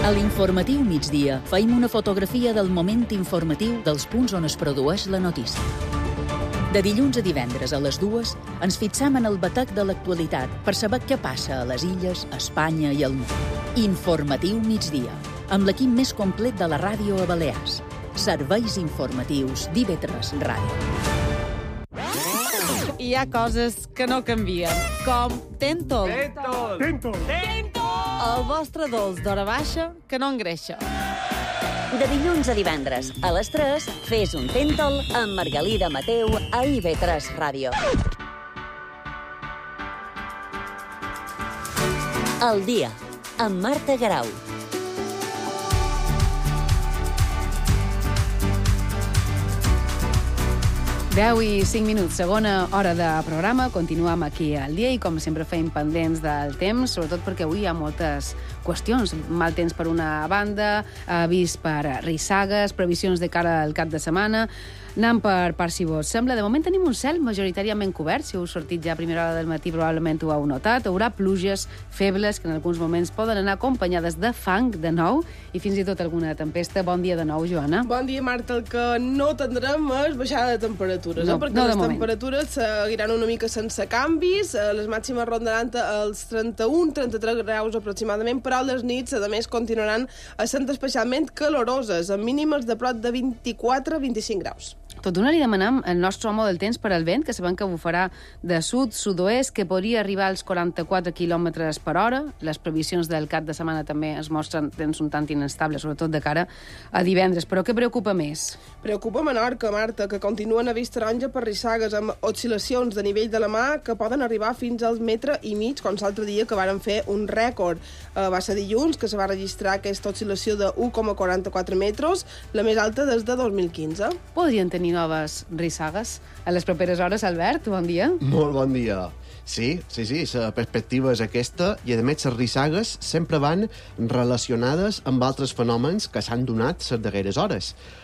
A l'informatiu migdia feim una fotografia del moment informatiu dels punts on es produeix la notícia. De dilluns a divendres a les 2 ens fixam en el batec de l'actualitat per saber què passa a les illes, a Espanya i al món. Informatiu migdia, amb l'equip més complet de la ràdio a Balears. Serveis informatius d'IV3 Ràdio. Hi ha coses que no canvien, com Tentol. Tentol! El vostre dolç d'hora baixa que no engreixa. De dilluns a divendres, a les 3, fes un Tentol amb Margalida Mateu a IV3 Ràdio. El dia, amb Marta Garau. 10:05, segona hora de programa. Continuem aquí al dia i, com sempre, feim pendents del temps, sobretot perquè avui hi ha moltes qüestions. Mal temps per una banda, avís per rissagues, previsions de cara al cap de setmana. Anem per part, si vos sembla. De moment tenim un cel majoritàriament cobert. Si heu sortit ja a primera hora del matí probablement ho heu notat. Hi haurà pluges febles que en alguns moments poden anar acompanyades de fang de nou i fins i tot alguna tempesta. Bon dia de nou, Joana. Bon dia, Marta. El que no tindrem és baixada de temperatures, perquè les temperatures seguiran una mica sense canvis. Les màximes rondaran els 31-33 graus aproximadament, però les nits, a més, continuaran sent especialment caloroses, amb mínimes de prop de 24-25 graus. Tot d'una li demanem el nostre home del temps per al vent, que sabem que bufarà de sud-sud-oest, que podria arribar als 44 km per hora. Les previsions del cap de setmana també es mostren temps un tant inestables, sobretot de cara a divendres. Però què preocupa més? Preocupa Menorca, Marta, que continuen a vist taronja per rissagues amb oscil·lacions de nivell de la mà que poden arribar fins al 1,5 metres, com l'altre dia que varen fer un rècord. Va ser dilluns que se va registrar aquesta oscil·lació de 1,44 metres, la més alta des de 2015. Podrien tenir noves rissagues a les properes hores. Albert, bon dia. Molt bon dia. Sí, la perspectiva és aquesta, i a més les rissagues sempre van relacionades amb altres fenòmens que s'han donat les darreres hores.